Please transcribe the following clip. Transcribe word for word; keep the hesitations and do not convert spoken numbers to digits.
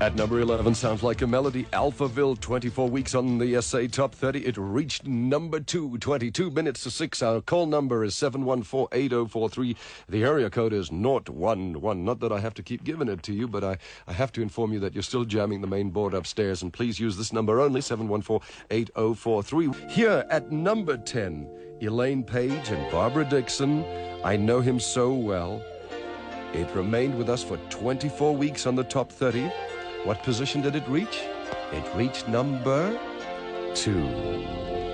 At number eleven, sounds like a melody. Alphaville, twenty-four weeks on the S A Top thirty. It reached number two, twenty-two minutes to six. Our call number is seven one four, eight oh four three. The area code is zero one one. Not that I have to keep giving it to you, but I, I have to inform you that you're still jamming the main board upstairs. And please use this number only, seven one four, eight oh four three. Here at number ten, Elaine Paige and Barbara Dixon. I Know Him So Well. It remained with us for twenty-four weeks on the Top thirty. What position did it reach? It reached number two.